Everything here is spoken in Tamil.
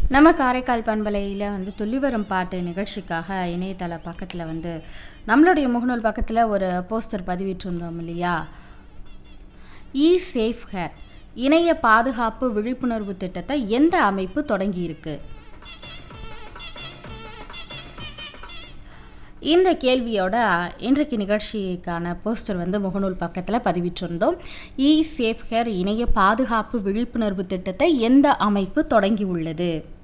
நம்ம காரைக்கால் பண்பலையில் துள்ளி வரும் பாட்டு நிகழ்ச்சிக்காக இணையதள பக்கத்தில் நம்மளுடைய முகநூல் பக்கத்தில் ஒரு போஸ்டர் பதிவிட்டிருந்தோம் இல்லையா? சேஃப் ஹேர் இணைய பாதுகாப்பு விழிப்புணர்வு திட்டத்தை எந்த அமைப்பு தொடங்கியிருக்கு? இந்த கேள்வியோட இன்றைக்கு நிகழ்ச்சிக்கான போஸ்டர் முகநூல் பக்கத்தில் பதிவிட்டிருந்தோம். சேஃப் ஹேர் இணைய பாதுகாப்பு விழிப்புணர்வு திட்டத்தை எந்த அமைப்பு தொடங்கி உள்ளது?